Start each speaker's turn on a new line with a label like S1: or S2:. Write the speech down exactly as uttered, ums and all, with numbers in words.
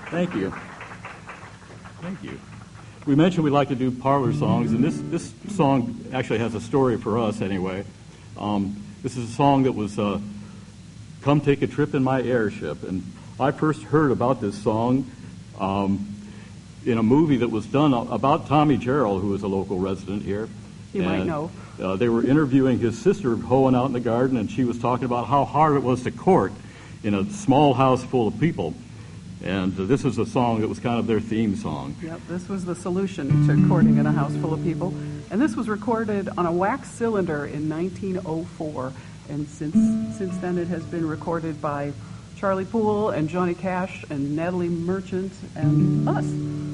S1: Thank you. Thank you. We mentioned we'd like to do parlor songs, and this, this song actually has a story for us anyway. Um, this is a song that was uh, Come Take a Trip in My Airship. And I first heard about this song um, in a movie that was done about Tommy Jarrell, who was a local resident here.
S2: You
S1: and,
S2: might know.
S1: Uh, they were interviewing his sister hoeing out in the garden, and she was talking about how hard it was to court in a small house full of people. And uh, this is a song that was kind of their theme song.
S2: Yep, this was the solution to courting in a house full of people. And this was recorded on a wax cylinder in nineteen oh four. And since since then it has been recorded by Charlie Poole and Johnny Cash and Natalie Merchant and us.